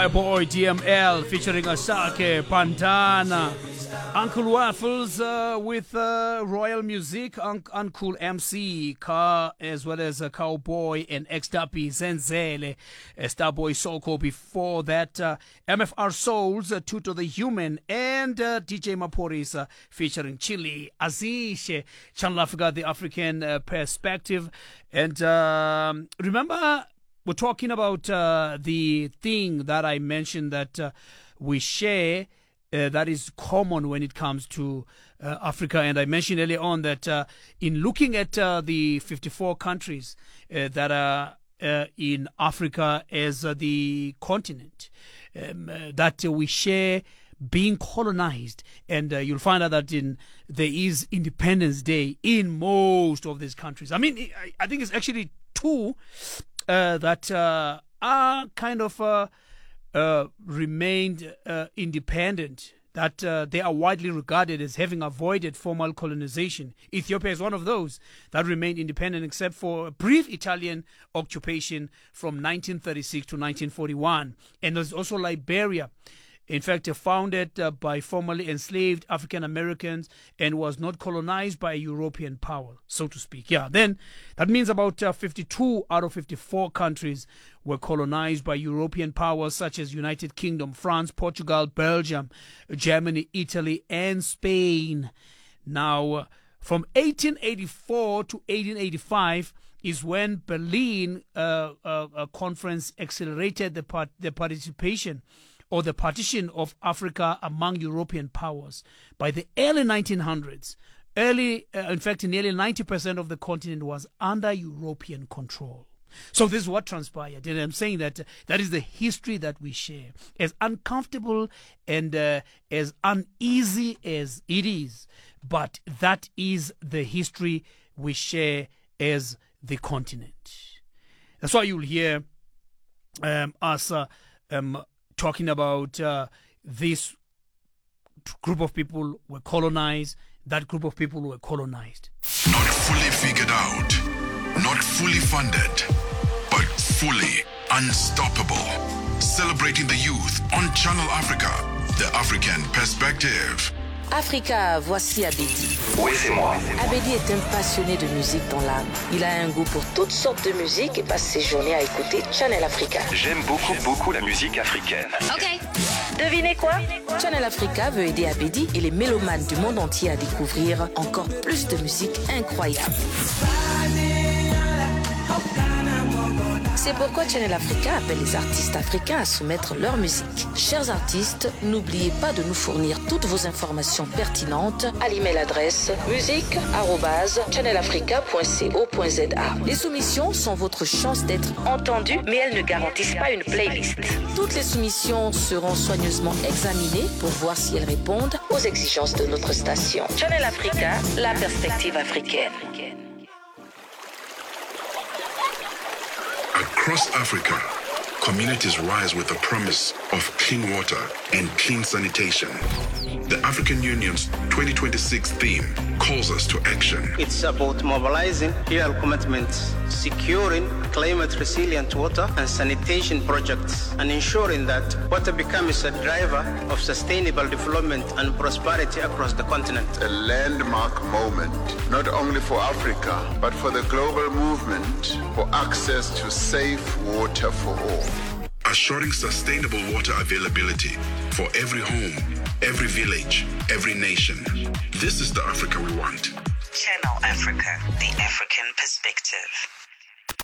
Fireboy DML featuring Asake Pantana. Uncle Waffles with Royal Music, Uncle MC, Car, as well as Cowboy and X-Dappy Zenzele, Starboy Soko. Before that, MFR Souls, Tuto the Human, and DJ Maporis featuring Chili, Azish, Channel Africa, the African perspective. And remember, we're talking about the thing that I mentioned that we share that is common when it comes to Africa. And I mentioned earlier on that in looking at the 54 countries that are in Africa as the continent, that we share being colonized, and you'll find out that there is Independence Day in most of these countries. I mean, I think it's actually two that are kind of remained independent, that they are widely regarded as having avoided formal colonization. Ethiopia is one of those that remained independent except for a brief Italian occupation from 1936 to 1941. And there's also Liberia, in fact, founded by formerly enslaved African Americans and was not colonized by a European power, so to speak. Yeah, then that means about 52 out of 54 countries were colonized by European powers such as United Kingdom, France, Portugal, Belgium, Germany, Italy, and Spain. Now, from 1884 to 1885 is when Berlin Conference accelerated the participation or the partition of Africa among European powers. By the early 1900s, in fact, nearly 90% of the continent was under European control. So this is what transpired. And I'm saying that that is the history that we share. As uncomfortable and as uneasy as it is, but that is the history we share as the continent. That's why you'll hear us talking about this group of people were colonized, that group of people were colonized. Not fully figured out, not fully funded, but fully unstoppable. Celebrating the youth on Channel Africa, the African perspective. Africa, voici Abedi. Oui, c'est moi. Abedi est un passionné de musique dans l'âme. Il a un goût pour toutes sortes de musique et passe ses journées à écouter Channel Africa. J'aime beaucoup la musique africaine. Ok. Devinez quoi? Channel Africa veut aider Abedi et les mélomanes du monde entier à découvrir encore plus de musique incroyable. C'est pourquoi Channel Africa appelle les artistes africains à soumettre leur musique. Chers artistes, n'oubliez pas de nous fournir toutes vos informations pertinentes à l'email adresse musique@channelafrica.co.za. Les soumissions sont votre chance d'être entendues, mais elles ne garantissent pas une playlist. Toutes les soumissions seront soigneusement examinées pour voir si elles répondent aux exigences de notre station. Channel Africa, la perspective africaine. Across Africa, communities rise with the promise of clean water and clean sanitation. The African Union's 2026 theme calls us to action. It's about mobilizing real commitments, securing climate-resilient water and sanitation projects, and ensuring that water becomes a driver of sustainable development and prosperity across the continent. A landmark moment, not only for Africa, but for the global movement for access to safe water for all. Assuring sustainable water availability for every home, every village, every nation. This is the Africa we want. Channel Africa, the African perspective.